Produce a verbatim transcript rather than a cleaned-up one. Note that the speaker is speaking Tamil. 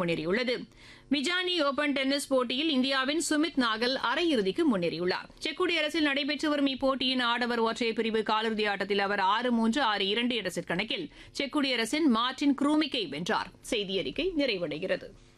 முன்னேறியுள்ளது. மிஜானி ஓபன் டென்னிஸ் போட்டியில் இந்தியாவின் சுமித் நாகல் அரையிறுதிக்கு முன்னேறியுள்ளார். செக் குடியரசில் நடைபெற்று வரும் இப்போட்டியின் ஆடவர் ஒற்றையர் பிரிவு காலிறுதி ஆட்டத்தில் அவர் ஆறு மூன்று ஆறு இரண்டு என்ற செட் கணக்கில் செக் குடியரசின் மார்டின் குரூமிக்கை வென்றார். செய்தி அறிக்கை நிறைவடைகிறது.